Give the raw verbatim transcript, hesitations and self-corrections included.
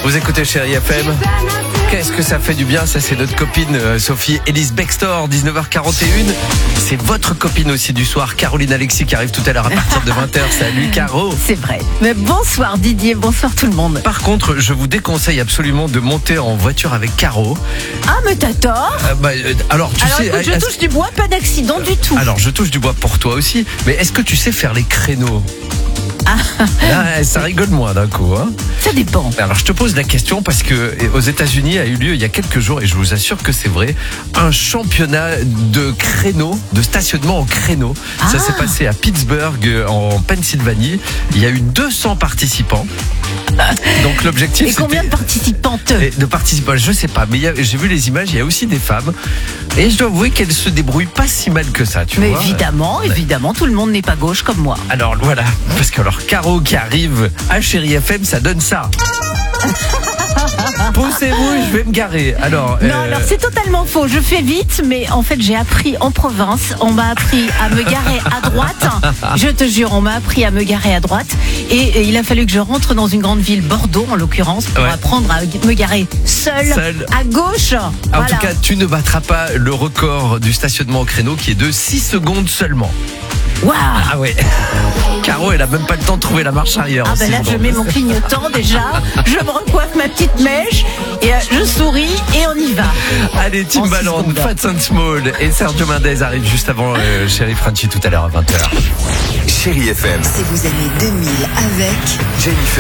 Vous écoutez Chérie F M. Qu'est-ce que ça fait du bien, ça c'est notre copine euh, Sophie Elise Bextor, dix-neuf heures quarante et une. C'est votre copine aussi du soir, Caroline Alexis, qui arrive tout à l'heure à partir de vingt heures. Salut Caro. C'est vrai. Mais bonsoir Didier, bonsoir tout le monde. Par contre, je vous déconseille absolument de monter en voiture avec Caro. Ah mais t'as tort. Euh, bah, euh, alors tu alors, sais... écoute, je touche du bois, pas d'accident du tout. Alors je touche du bois pour toi aussi, mais est-ce que tu sais faire les créneaux? Ah. Là, ça rigole moins d'un coup, hein. Ça dépend. Alors je te pose la question parce que aux États-Unis a eu lieu il y a quelques jours, et je vous assure que c'est vrai, un championnat de créneaux, de stationnement en créneaux. Ah. Ça s'est passé à Pittsburgh en Pennsylvanie. Il y a eu deux cents participants. Donc l'objectif, et combien de participantes? De participants, je sais pas, mais il y a, j'ai vu les images, il y a aussi des femmes, et je dois avouer qu'elles se débrouillent pas si mal que ça, tu mais vois. évidemment, évidemment, tout le monde n'est pas gauche comme moi. Alors voilà, parce que alors Caro qui arrive à Chérie F M, ça donne ça. Poussez-vous, je vais me garer. Alors, non, euh... alors c'est totalement faux. Je fais vite, mais en fait j'ai appris en province. On m'a appris à me garer à droite. Je te jure, on m'a appris à me garer à droite. Et, et il a fallu que je rentre dans une grande ville, Bordeaux en l'occurrence, pour ouais. apprendre à me garer seule, Seul. à gauche. En voilà. tout cas, tu ne battras pas le record du stationnement au créneau qui est de six secondes seulement. Waouh. Ah ouais. Caro, elle a même pas le temps de trouver la marche arrière. Ah ben là, je mets mon clignotant déjà. Je me recoiffe ma petite mèche et euh, je souris et on y va. Allez, Timbaland, Fats and Small et Sergio Mendes arrivent juste avant euh, Chérie Franchi tout à l'heure à vingt heures. Chérie F M. Si vous aimez deux mille avec Jennifer.